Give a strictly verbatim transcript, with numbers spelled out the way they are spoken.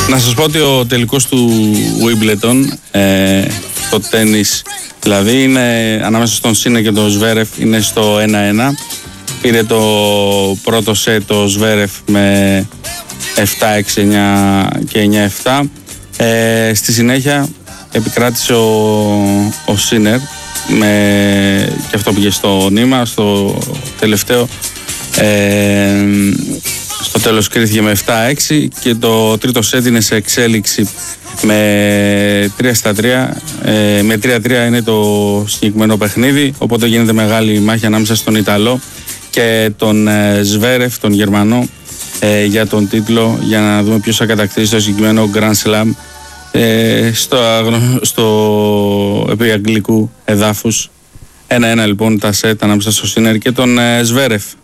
Να σας πω ότι ο τελικός του Wimbledon, ε, το τένις δηλαδή, είναι ανάμεσα στον Σίνερ και τον Σβέρεφ, είναι στο ένα ένα. Πήρε το πρώτο σετ το Σβέρεφ με επτά έξι εννιά και εννιά επτά. Ε, στη συνέχεια επικράτησε ο, ο Σίνερ με, και αυτό πήγε στο νήμα, στο τελευταίο. Ε, στο τέλος κρίθηκε με επτά έξι και το τρίτο σετ είναι σε εξέλιξη με τρία στα τρία. Ε, με τρία τρία είναι το συγκεκριμένο παιχνίδι, οπότε γίνεται μεγάλη μάχη ανάμεσα στον Ιταλό και τον ε, Σβέρεφ, τον Γερμανό, ε, για τον τίτλο, για να δούμε ποιος θα κατακτήσει το συγκεκριμένο Grand Slam ε, στο, στο επί αγγλικού εδάφους. ένα ένα λοιπόν τα σετ ανάμεσα στο Σίνερ και τον ε, Σβέρεφ.